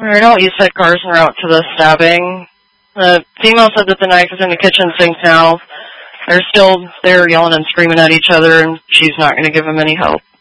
Alright, I'll use that cars en route to the stabbing. The female said that the knife is in the kitchen sink now. They're still there yelling and screaming at each other, and she's not going to give him any help.